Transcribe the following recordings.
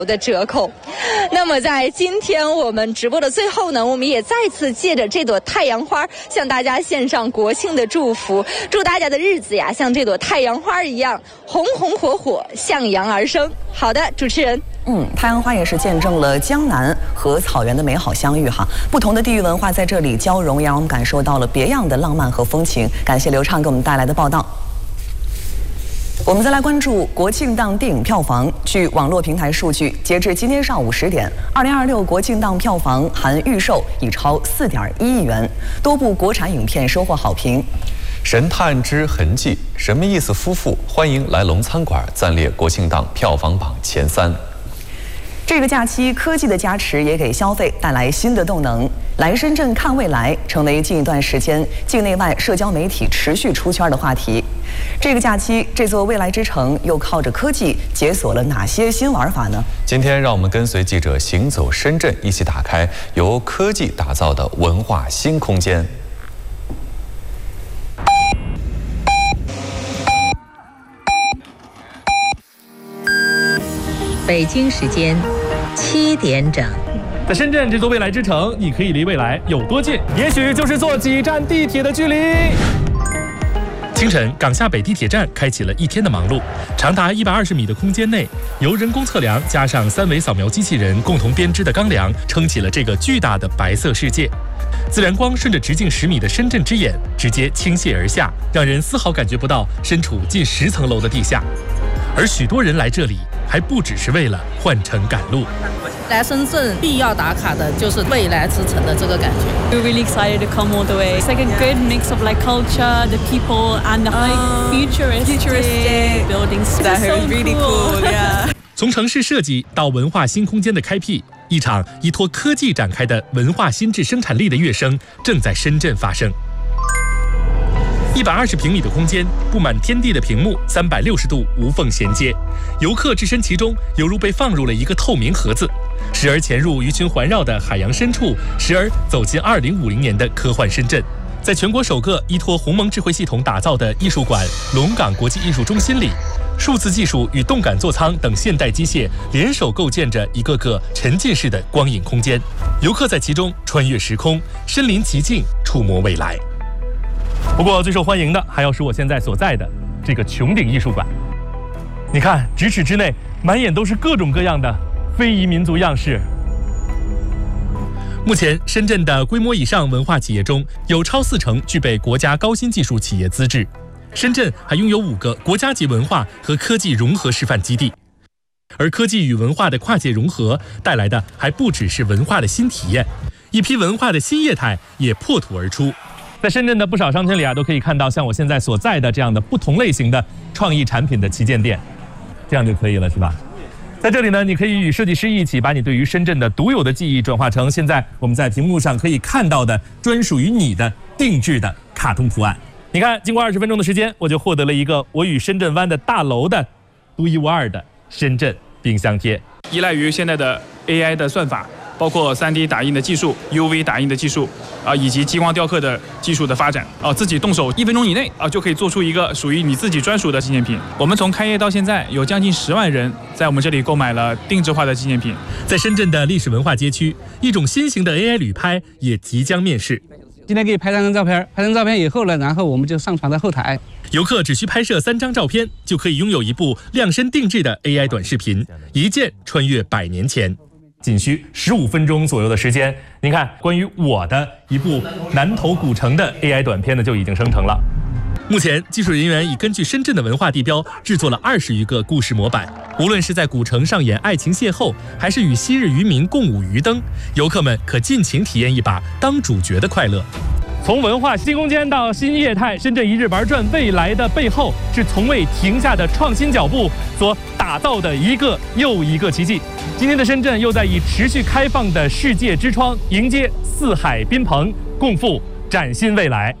的折扣。那么在今天我们直播的最后呢，我们也再次借着这朵太阳花向大家献上国庆的祝福，祝大家的日子呀像这朵太阳花一样红红火火，向阳而生。好的，主持人。 太阳花也是见证了江南和草原的美好相遇哈。不同的地域文化在这里交融，也让我们感受到了别样的浪漫和风情。感谢刘畅给我们带来的报道。我们再来关注国庆档电影票房。据网络平台数据，截至今天上午10点，2026国庆档票房含预售已超4.1亿元，多部国产影片收获好评。 神探之痕迹、什么意思夫妇、欢迎来龙餐馆暂列国庆档票房榜前3。 这个假期，科技的加持也给消费带来新的动能。来深圳看未来成为近一段时间境内外社交媒体持续出圈的话题。这个假期，这座未来之城又靠着科技解锁了哪些新玩法呢？ 今天，让我们跟随记者行走深圳，一起打开由科技打造的文化新空间。 北京时间7点整， 在深圳这座未来之城，你可以离未来有多近？也许就是坐几站地铁的距离。清晨，港下北地铁站开启了一天的忙碌。长达120米的空间内，由人工测量加上3维扫描机器人共同编织的钢梁，撑起了这个巨大的白色世界。自然光顺着直径10米的深圳之眼直接倾泻而下，让人丝毫感觉不到身处近10层楼的地下。而许多人来这里，还不只是为了换乘赶路。 来深圳必要打卡的就是未来之城的这个感觉。 We're really excited to come all the way. It's like a good mix of like culture, the people, and the futuristic buildings. That is really cool. Yeah. 从城市设计到文化新空间的开辟，一场依托科技展开的文化心智生产力的跃升正在深圳发生。120平米的空间，布满天地的屏幕，360度无缝衔接，游客置身其中，犹如被放入了一个透明盒子，时而潜入鱼群环绕的海洋深处，时而走进2050年的科幻深圳。在全国首个依托鸿蒙智慧系统打造的艺术馆龙岗国际艺术中心里，数字技术与动感座舱等现代机械联手构建着一个个沉浸式的光影空间，游客在其中穿越时空，身临其境，触摸未来。不过最受欢迎的还要是我现在所在的这个穹顶艺术馆。你看，咫尺之内满眼都是各种各样的非遗民族样式。目前，深圳的规模以上文化企业中有超40%具备国家高新技术企业资质。深圳还拥有5个国家级文化和科技融合示范基地。而科技与文化的跨界融合带来的还不只是文化的新体验，一批文化的新业态也破土而出。在深圳的不少商圈里都可以看到像我现在所在的这样的不同类型的创意产品的旗舰店，这样就可以了，是吧？在这里呢，你可以与设计师一起把你对于深圳的独有的记忆转化成现在我们在屏幕上可以看到的专属于你的定制的卡通图案。你看，经过20分钟的时间，我就获得了一个我与深圳湾的大楼的独一无二的深圳冰箱贴。 依赖于现在的 AI 的算法，包括3D 打印的技术、UV 打印的技术以及激光雕刻的技术的发展自己动手1分钟以内就可以做出一个属于你自己专属的纪念品。我们从开业到现在，有将近10万人在我们这里购买了定制化的纪念品。 在深圳的历史文化街区，一种新型的 AI 旅拍也即将面世。 今天可以拍3张照片，拍张照片以后呢，然后我们就上传到后台。 游客只需拍摄3张照片，就可以拥有一部量身定制的 AI 短视频，一键穿越100年前。仅需15分钟左右的时间，您看，关于我的一部南头古城的 AI 短片呢，就已经生成了。目前，技术人员已根据深圳的文化地标制作了20余个故事模板，无论是在古城上演爱情邂逅，还是与昔日渔民共舞渔灯，游客们可尽情体验一把当主角的快乐。从文化新空间到新业态，深圳一日玩转未来的背后，是从未停下的创新脚步所打造的一个又一个奇迹。今天的深圳又在以持续开放的世界之窗迎接四海宾朋，共赴崭新未来。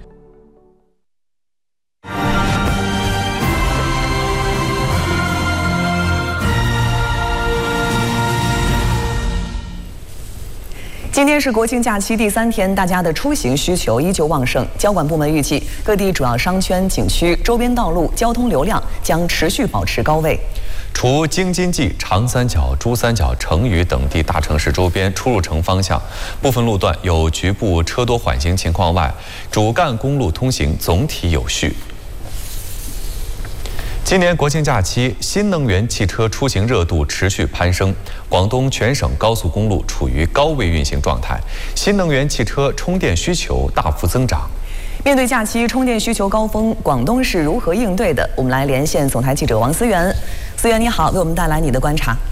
今天是国庆假期第3天，大家的出行需求依旧旺盛。交管部门预计，各地主要商圈、景区、周边道路交通流量将持续保持高位。 除京津冀、长三角、珠三角、成渝等地大城市周边出入城方向部分路段有局部车多缓行情况外，主干公路通行总体有序。今年国庆假期，新能源汽车出行热度持续攀升，广东全省高速公路处于高位运行状态，新能源汽车充电需求大幅增长。 面对假期充电需求高峰，广东是如何应对的？我们来连线总台记者王思源。思源你好，为我们带来你的观察。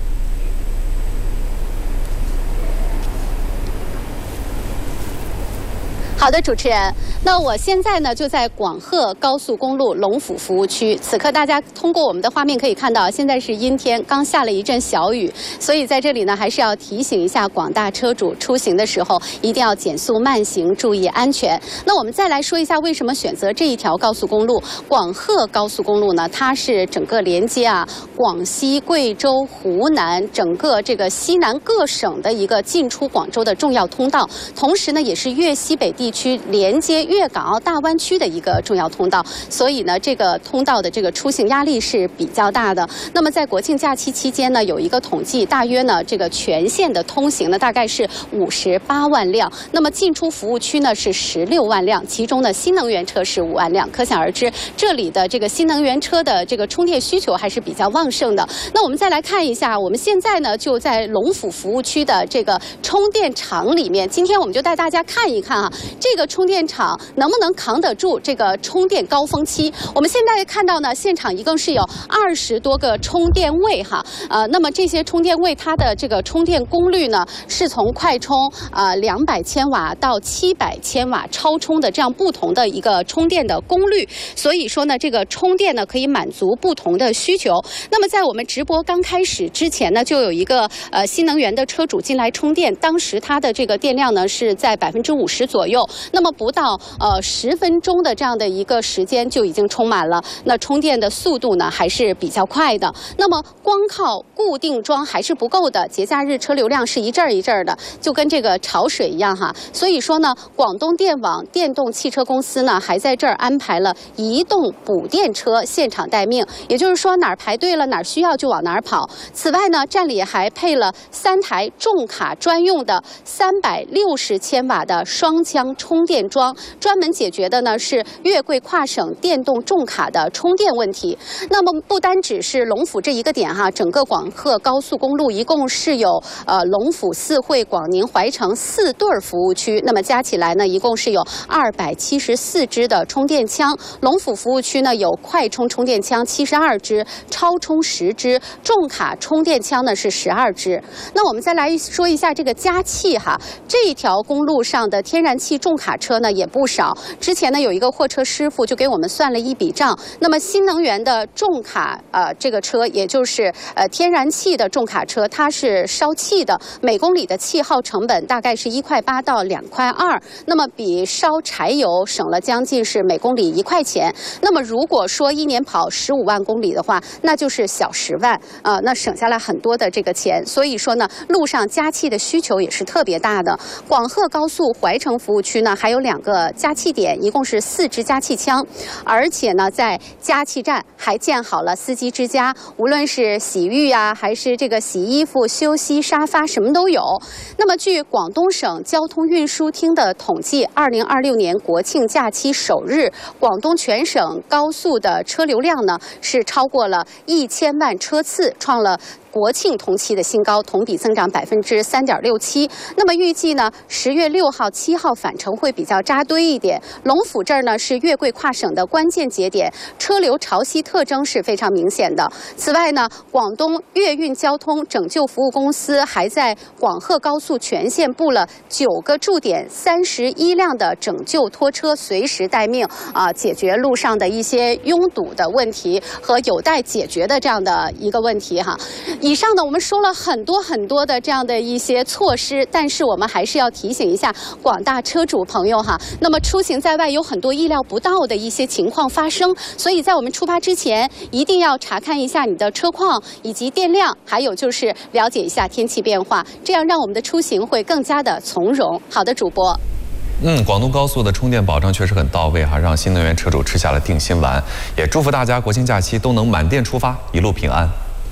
好的，主持人，那我现在呢就在广鹤高速公路龙府服务区。此刻大家通过我们的画面可以看到，现在是阴天，刚下了一阵小雨，所以在这里呢还是要提醒一下广大车主，出行的时候一定要减速慢行，注意安全。那我们再来说一下为什么选择这一条高速公路。广鹤高速公路呢，它是整个连接广西、贵州、湖南整个这个西南各省的一个进出广州的重要通道，同时呢也是粤西北地区连接粤港澳大湾区的一个重要通道，所以呢，这个通道的这个出行压力是比较大的。那么在国庆假期期间呢，有一个统计，大约呢这个全线的通行呢大概是58万辆，那么进出服务区呢是16万辆，其中呢新能源车是5万辆。可想而知，这里的这个新能源车的这个充电需求还是比较旺盛的。那我们再来看一下，我们现在呢就在龙府服务区的这个充电场里面，今天我们就带大家看一看这个充电场能不能扛得住这个充电高峰期。我们现在看到呢，现场一共是有20多个充电位那么这些充电位它的这个充电功率呢，是从快充200千瓦到700千瓦超充的这样不同的一个充电的功率，所以说呢，这个充电呢可以满足不同的需求。那么在我们直播刚开始之前呢，就有一个新能源的车主进来充电，当时他的这个电量呢是在50%左右。那么不到10分钟的这样的一个时间就已经充满了，那充电的速度呢还是比较快的。那么光靠固定桩还是不够的，节假日车流量是一阵儿一阵儿的，就跟这个潮水一样所以说呢，广东电网电动汽车公司呢还在这儿安排了移动补电车现场待命，也就是说哪儿排队了哪儿需要就往哪儿跑。此外呢，站里还配了3台重卡专用的360千瓦的双腔充电桩，专门解决的呢是粤贵跨省电动重卡的充电问题。那么不单只是龙府这一个点整个广鹤高速公路一共是有龙府、四惠、广宁、怀城4对服务区，那么加起来呢一共是有274支的充电枪。龙府服务区呢有快充充电枪72支，超充10支，重卡充电枪呢是12支。那我们再来说一下这个加气这一条公路上的天然气重卡车呢也不少。之前呢有一个货车师傅就给我们算了一笔账，那么新能源的重卡这个车，也就是天然气的重卡车，它是烧气的，每公里的气耗成本大概是1.8块到2.2块，那么比烧柴油省了将近是每公里1块钱。那么如果说一年跑15万公里的话，那就是小10万那省下来很多的这个钱。所以说呢，路上加气的需求也是特别大的。广鹤高速怀城服务区呢还有2个加气点，一共是4支加气枪，而且呢在加气站还建好了司机之家，无论是洗浴还是这个洗衣服、休息沙发什么都有。那么据广东省交通运输厅的统计，2026年国庆假期首日，广东全省高速的车流量呢是超过了1000万车次，创了国庆同期的新高，同比增长3.67%。那么预计呢，10月6号、7号返程会比较扎堆一点。龙府这儿呢是粤贵跨省的关键节点，车流潮汐特征是非常明显的。此外呢，广东粤运交通拯救服务公司还在广鹤高速全线布了9个驻点，31辆的拯救拖车随时待命解决路上的一些拥堵的问题和有待解决的这样的一个问题以上呢，我们说了很多的这样的一些措施，但是我们还是要提醒一下广大车主朋友那么出行在外有很多意料不到的一些情况发生，所以在我们出发之前，一定要查看一下你的车况以及电量，还有就是了解一下天气变化，这样让我们的出行会更加的从容。好的，主播。 广东高速的充电保障确实很到位让新能源车主吃下了定心丸，也祝福大家国庆假期都能满电出发，一路平安。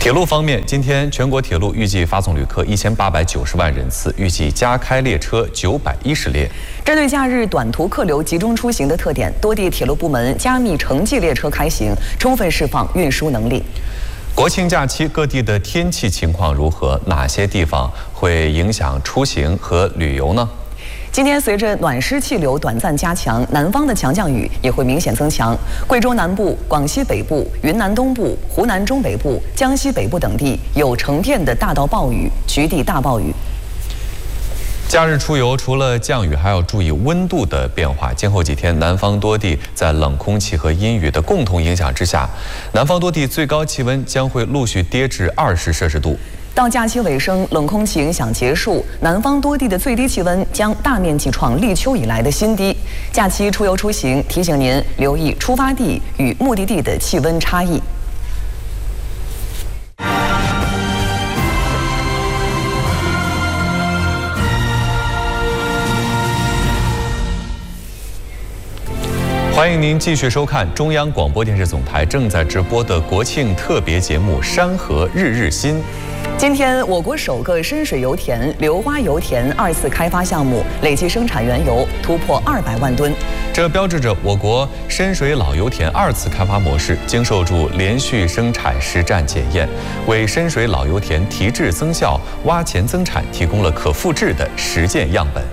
铁路方面，今天全国铁路预计发送旅客1890万人次，预计加开列车910列。 针对假日短途客流集中出行的特点，多地铁路部门加密城际列车开行，充分释放运输能力。 国庆假期各地的天气情况如何？哪些地方会影响出行和旅游呢？ 今天随着暖湿气流短暂加强，南方的强降雨也会明显增强。贵州南部、广西北部、云南东部、湖南中北部、江西北部等地有成片的大到暴雨，局地大暴雨。 假日出游除了降雨，还要注意温度的变化。今后几天，南方多地在冷空气和阴雨的共同影响之下，南方多地最高气温将会陆续跌至20摄氏度。 到假期尾声，冷空气影响结束，南方多地的最低气温将大面积创立秋以来的新低。假期出游出行，提醒您留意出发地与目的地的气温差异。 欢迎您继续收看中央广播电视总台正在直播的国庆特别节目《山河日日新》。 今天，我国首个深水油田硫花油田2次开发项目累计生产原油突破200万吨， 这标志着我国深水老油田2次开发模式经受住连续生产实战检验，为深水老油田提质增效、挖潜增产提供了可复制的实践样本。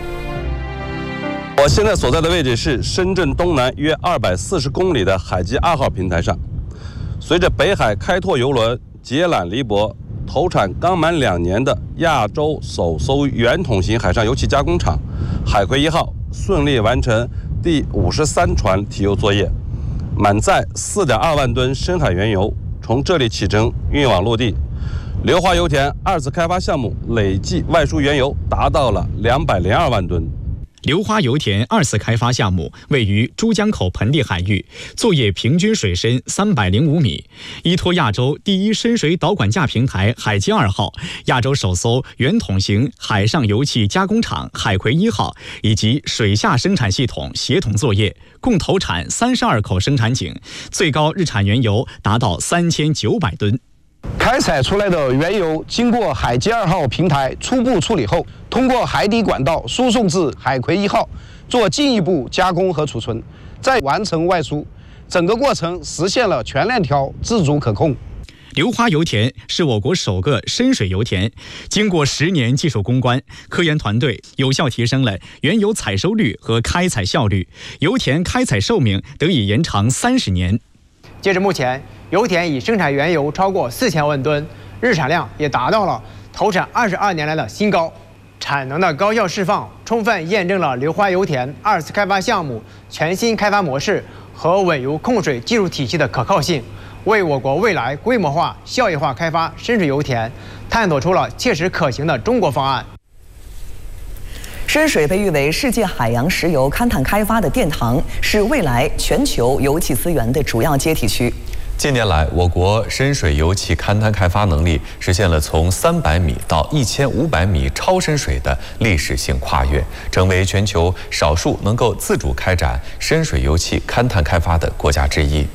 我现在所在的位置是深圳东南约240公里的海基2号平台上。随着北海开拓邮轮捷揽黎泊投产刚满2年的亚洲首艘圆筒型海上油气加工厂海葵1号顺利完成第53船提油作业，满载4.2万吨深海原油从这里启程运往陆地。硫花油田2次开发项目累计外输原油达到了202万吨。 硫花油田2次开发项目位于珠江口盆地海域，作业平均水深305米，依托亚洲第一深水导管架平台海基2号、亚洲首艘圆筒型海上油气加工厂海葵1号以及水下生产系统协同作业，共投产32口生产井，最高日产原油达到3900吨。 开采出来的原油经过海基2号平台初步处理后，通过海底管道输送至海葵1号做进一步加工和储存，再完成外输，整个过程实现了全链条自主可控。 硫花油田是我国首个深水油田，经过10年技术攻关，科研团队有效提升了原油采收率和开采效率，油田开采寿命得以延长30年。 截至目前，油田已生产原油超过4000万吨，日产量也达到了投产22年来的新高。产能的高效释放，充分验证了硫花油田2次开发项目全新开发模式和稳油控水技术体系的可靠性，为我国未来规模化、效益化开发深水油田探索出了切实可行的中国方案。 深水被誉为世界海洋石油勘探开发的殿堂，是未来全球油气资源的主要接替区。 近年来，我国深水油气勘探开发能力实现了从300米到1500米超深水的历史性跨越，成为全球少数能够自主开展深水油气勘探开发的国家之一。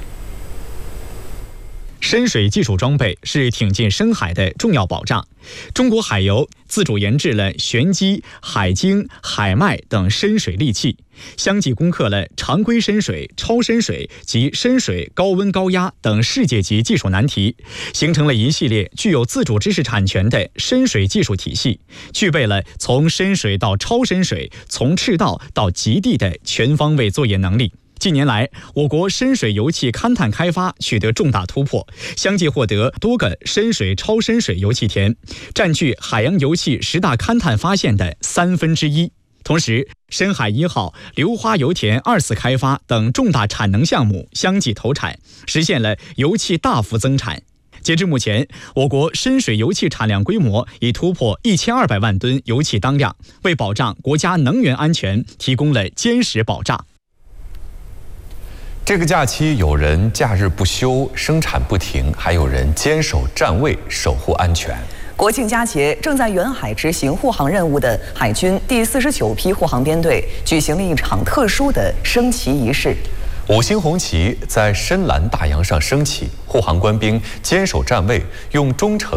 深水技术装备是挺进深海的重要保障。中国海油自主研制了玄机、海鲸、海脉等深水利器，相继攻克了常规深水、超深水及深水高温高压等世界级技术难题，形成了一系列具有自主知识产权的深水技术体系，具备了从深水到超深水、从赤道到极地的全方位作业能力。近年来，我国深水油气勘探开发取得重大突破，相继获得多个深水、超深水油气田，占据海洋油气10大勘探发现的1/3。同时，深海1号、硫花油田2次开发等重大产能项目相继投产，实现了油气大幅增产。截至目前，我国深水油气产量规模已突破1200万吨油气当量，为保障国家能源安全提供了坚实保障。 这个假期，有人假日不休，生产不停，还有人坚守站位，守护安全。 国庆佳节，正在远海执行护航任务的海军第49批护航编队举行了一场特殊的升旗仪式。 5星红旗在深蓝大洋上升起，护航官兵坚守站位，用忠诚